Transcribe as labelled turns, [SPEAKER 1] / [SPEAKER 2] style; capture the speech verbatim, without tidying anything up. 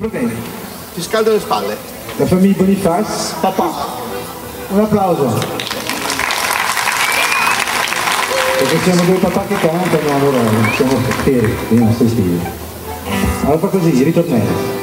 [SPEAKER 1] Problemi.
[SPEAKER 2] Ti scaldo le spalle.
[SPEAKER 1] La famiglia Boniface.
[SPEAKER 2] Papà.
[SPEAKER 1] Un applauso. Perché siamo due papà che cantano, allora siamo fieri dei nostri stili. Allora fa così, ritornello.